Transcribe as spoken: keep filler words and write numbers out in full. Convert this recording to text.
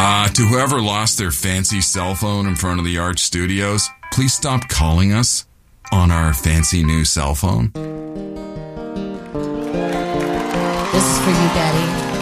Uh, to whoever lost their fancy cell phone in front of the Arch Studios, please stop calling us on our fancy new cell phone. This is for you, Daddy.